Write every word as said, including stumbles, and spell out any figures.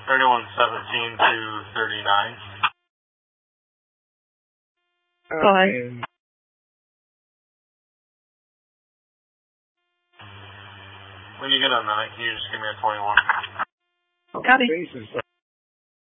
thirty-one seventeen to thirty-nine. Go ahead. When you get on that, can you just give me a twenty-one? Copy. Basis, uh,